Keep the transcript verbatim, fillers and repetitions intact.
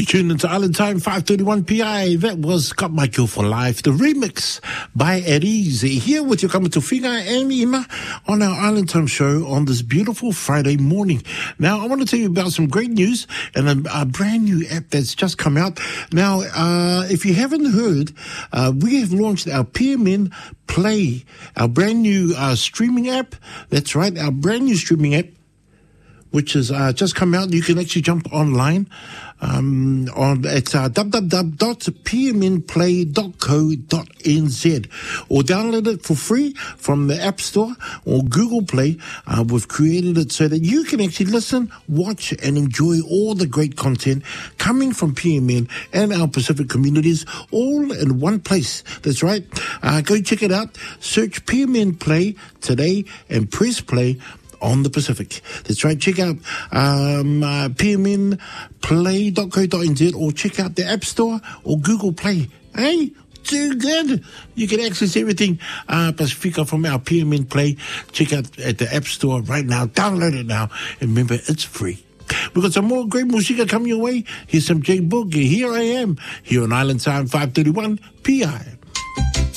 tuned into Island Time, five thirty-one P I. That was Got Michael for Life, the remix by Eddie's. Here with you, coming to Whiga and Ima on our Island Time show on this beautiful Friday morning. Now, I want to tell you about some great news and a, a brand new app that's just come out. Now, uh, if you haven't heard, uh, we have launched our P M N Play, our brand new uh, streaming app. That's right, our brand new streaming app, which has uh, just come out. You can actually jump online um, on at uh, w w w dot p m n play dot co dot n z or download it for free from the App Store or Google Play. Uh, we've created it so that you can actually listen, watch, and enjoy all the great content coming from P M N and our Pacific communities all in one place. That's right. Uh, go check it out. Search P M N Play today and press play on the Pacific. That's right. Check out um, uh, p m n play dot co dot n z or check out the App Store or Google Play. Hey, too good. You can access everything uh, Pacifica from our P M N Play. Check out at the App Store right now. Download it now. And remember, it's free. We've got some more great music coming your way. Here's some J Boogie. Here I am, here on Island Time five thirty-one P I.